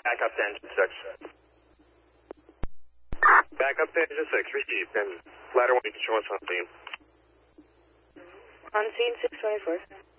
Back up to engine 6. Back up to engine 6, receive, and ladder 1, you can show us on scene. On scene 624.